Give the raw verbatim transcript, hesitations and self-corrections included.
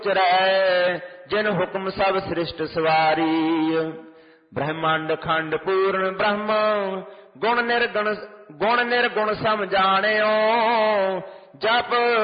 ਚਰੈ ਜਿਨ ਹੁਕਮ ਸਭ ਸ੍ਰਿਸ਼ਟ ਸਵਾਰੀ। ਬ੍ਰਹਮੰਡ ਖੰਡ ਪੂਰਨ ਬ੍ਰਹਮ ਗੁਣ ਨਿਰਗੁਣ ਗੁਣ ਨਿਰਗੁਣ ਸਮ ਜਾਣਿਓ। ਜਪ